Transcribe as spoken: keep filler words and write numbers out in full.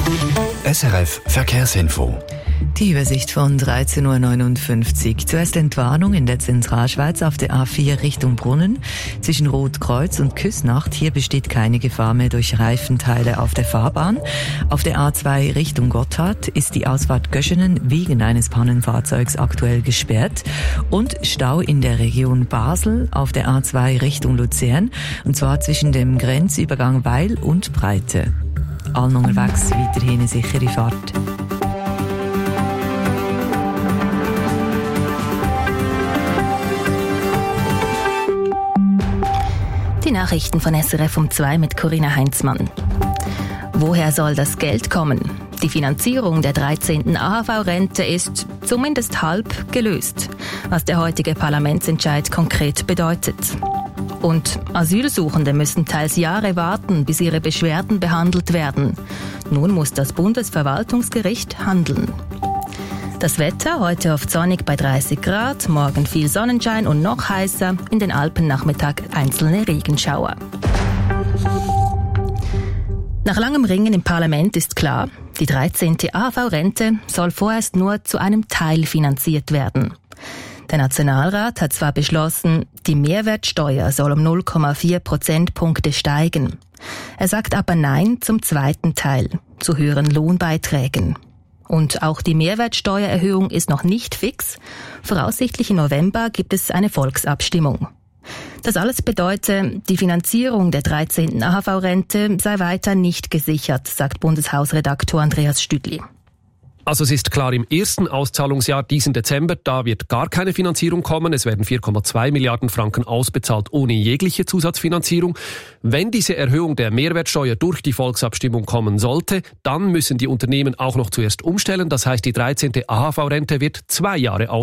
S R F Verkehrsinfo. Die Übersicht von dreizehn Uhr neunundfünfzig. Zuerst Entwarnung in der Zentralschweiz auf der A vier Richtung Brunnen. Zwischen Rotkreuz und Küsnacht. Hier besteht keine Gefahr mehr durch Reifenteile auf der Fahrbahn. Auf der A zwei Richtung Gotthard ist die Ausfahrt Göschenen wegen eines Pannenfahrzeugs aktuell gesperrt. Und Stau in der Region Basel auf der A zwei Richtung Luzern. Und zwar zwischen dem Grenzübergang Weil und Breite. Allen unterwegs weiterhin eine sichere Fahrt. Die Nachrichten von S R F um zwei mit Corinna Heinzmann. Woher soll das Geld kommen? Die Finanzierung der dreizehnten A H V-Rente ist zumindest halb gelöst, was der heutige Parlamentsentscheid konkret bedeutet. Und Asylsuchende müssen teils Jahre warten, bis ihre Beschwerden behandelt werden. Nun muss das Bundesverwaltungsgericht handeln. Das Wetter heute oft sonnig bei dreißig Grad, morgen viel Sonnenschein und noch heißer, in den Alpen Nachmittag einzelne Regenschauer. Nach langem Ringen im Parlament ist klar, die dreizehnte A H V-Rente soll vorerst nur zu einem Teil finanziert werden. Der Nationalrat hat zwar beschlossen, die Mehrwertsteuer soll um null Komma vier Prozentpunkte steigen. Er sagt aber Nein zum zweiten Teil, zu höheren Lohnbeiträgen. Und auch die Mehrwertsteuererhöhung ist noch nicht fix. Voraussichtlich im November gibt es eine Volksabstimmung. Das alles bedeutet, die Finanzierung der dreizehnten A H V-Rente sei weiter nicht gesichert, sagt Bundeshausredaktor Andreas Stüdli. Also es ist klar, im ersten Auszahlungsjahr diesen Dezember, da wird gar keine Finanzierung kommen. Es werden vier Komma zwei Milliarden Franken ausbezahlt ohne jegliche Zusatzfinanzierung. Wenn diese Erhöhung der Mehrwertsteuer durch die Volksabstimmung kommen sollte, dann müssen die Unternehmen auch noch zuerst umstellen. Das heißt, die dreizehnte A H V-Rente wird zwei Jahre aus